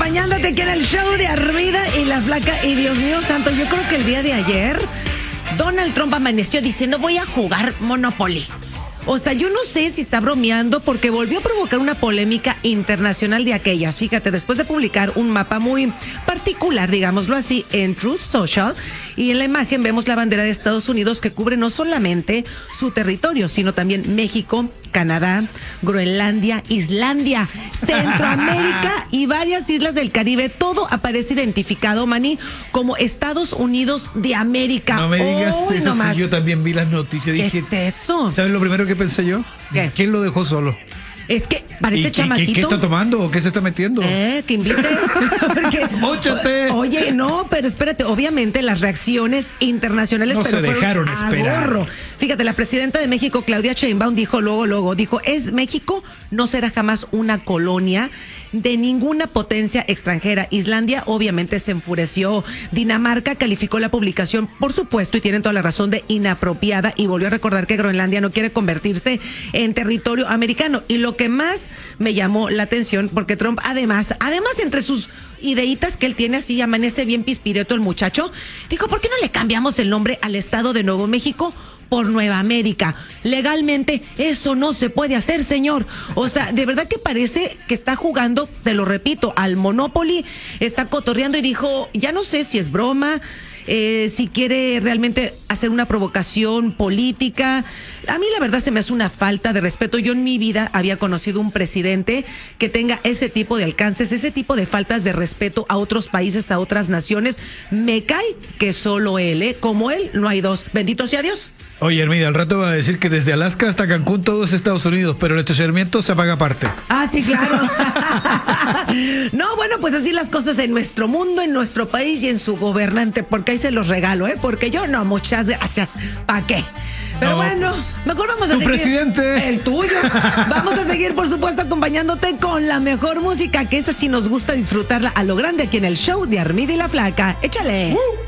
acompañándote aquí en el show de Armida y la Flaca. Y Dios mío santo, yo creo que el día de ayer Donald Trump amaneció diciendo voy a jugar Monopoly. O sea, yo no sé si está bromeando porque volvió a provocar una polémica internacional de aquellas. Fíjate, después de publicar un mapa muy particular, digámoslo así, en Truth Social, y en la imagen vemos la bandera de Estados Unidos que cubre no solamente su territorio, sino también México, Canadá, Groenlandia, Islandia, Centroamérica y varias islas del Caribe. Todo aparece identificado, Manny, como Estados Unidos de América. No me digas eso, no si yo también vi las noticias. ¿Qué Dije, es eso? ¿sabes lo primero que pensé yo? ¿Qué? ¿Quién lo dejó solo? Es que parece chamaquito. ¿Qué está tomando o qué se está metiendo? Que invite. Porque, ¡Móchate! Oye, no, pero espérate, obviamente las reacciones internacionales No pero se dejaron esperar. gorro. Fíjate, la presidenta de México, Claudia Sheinbaum, dijo luego, es México no será jamás una colonia de ninguna potencia extranjera. Islandia obviamente se enfureció. Dinamarca calificó la publicación, por supuesto, y tienen toda la razón, de inapropiada, y volvió a recordar que Groenlandia no quiere convertirse en territorio americano. Y lo que más me llamó la atención, porque Trump además entre sus ideitas que él tiene, así amanece bien pispireto el muchacho, dijo, ¿por qué no le cambiamos el nombre al estado de Nuevo México por Nueva América? Legalmente eso no se puede hacer, señor. O sea, de verdad que parece que está jugando, te lo repito, al Monopoly, está cotorreando, y dijo, ya no sé si es broma, si quiere realmente hacer una provocación política. A mí la verdad se me hace una falta de respeto. Yo en mi vida había conocido un presidente que tenga ese tipo de alcances, ese tipo de faltas de respeto a otros países, a otras naciones. Me cae que solo él, como él, no hay dos. Bendito sea Dios. Oye, Hermida, al rato va a decir que desde Alaska hasta Cancún todo es Estados Unidos, pero el estacionamiento se paga aparte. Ah, sí, claro. No, bueno, pues así las cosas en nuestro mundo, en nuestro país y en su gobernante, porque ahí se los regalo, porque yo no, muchas gracias. ¿Para qué? Pero no, bueno, mejor vamos a tu seguir. Presidente. El tuyo. Vamos a seguir, por supuesto, acompañándote con la mejor música, que esa sí nos gusta disfrutarla a lo grande aquí en el show de Armida y la Flaca. Échale.